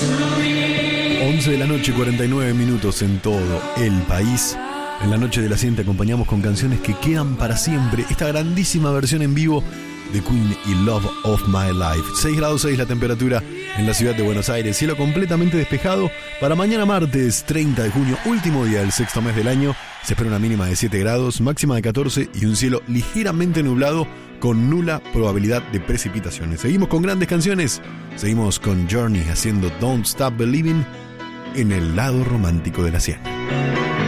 11 de la noche, 49 minutos en todo el país. En la noche de la 100 te acompañamos con canciones que quedan para siempre. Esta grandísima versión en vivo de Queen y Love of My Life. 6 grados 6 la temperatura en la ciudad de Buenos Aires. Cielo completamente despejado. Para mañana martes 30 de junio, último día del sexto mes del año, se espera una mínima de 7 grados, máxima de 14 y un cielo ligeramente nublado con nula probabilidad de precipitaciones. Seguimos con grandes canciones. Seguimos con Journey haciendo Don't Stop Believing en el lado romántico de la 100.